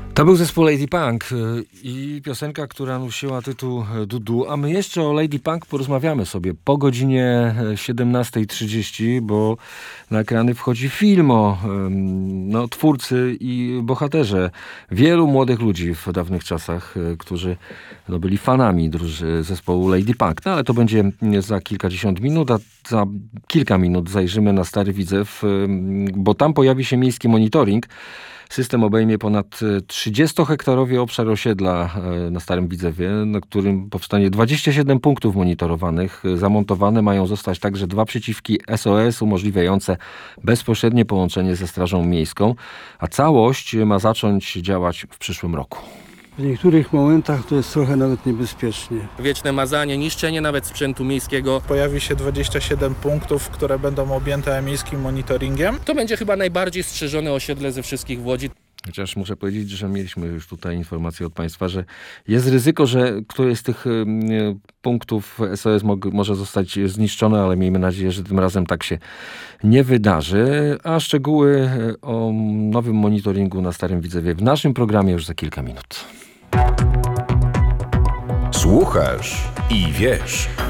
To był zespół Lady Punk i piosenka, która nosiła tytuł Dudu, a my jeszcze o Lady Punk porozmawiamy sobie po godzinie 17:30, bo na ekrany wchodzi film o twórcy i bohaterze wielu młodych ludzi w dawnych czasach, którzy byli fanami zespołu Lady Punk. No ale to będzie za kilkadziesiąt minut, a za kilka minut zajrzymy na Stary Widzew, bo tam pojawi się miejski monitoring. System obejmie ponad 30-hektarowy obszar osiedla na Starym Widzewie, na którym powstanie 27 punktów monitorowanych. Zamontowane mają zostać także 2 przyciski SOS umożliwiające bezpośrednie połączenie ze Strażą Miejską, a całość ma zacząć działać w przyszłym roku. W niektórych momentach to jest trochę nawet niebezpiecznie. Wieczne mazanie, niszczenie nawet sprzętu miejskiego. Pojawi się 27 punktów, które będą objęte miejskim monitoringiem. To będzie chyba najbardziej strzeżone osiedle ze wszystkich w Łodzi. Chociaż muszę powiedzieć, że mieliśmy już tutaj informację od państwa, że jest ryzyko, że któreś z tych punktów SOS może zostać zniszczone, ale miejmy nadzieję, że tym razem tak się nie wydarzy. A szczegóły o nowym monitoringu na Starym Widzewie w naszym programie już za kilka minut. Słuchasz i wiesz.